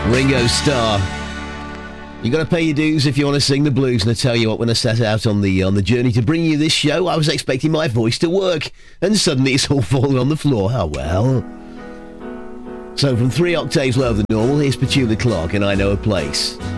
Ringo Starr. You got to pay your dues if you want to sing the blues, and I tell you what, when I set out on the journey to bring you this show, I was expecting my voice to work, and suddenly it's all fallen on the floor. Oh well. So from 3 octaves lower than normal, here's Petula Clark and I Know a Place.